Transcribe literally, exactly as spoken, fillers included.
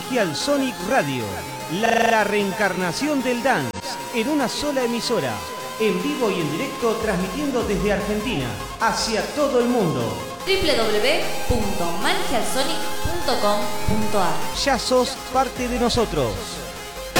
Magical Sonic Radio, la reencarnación del dance en una sola emisora, en vivo y en directo, transmitiendo desde Argentina hacia todo el mundo. doble u doble u doble u punto magical sonic punto com punto a r. Ya sos parte de nosotros.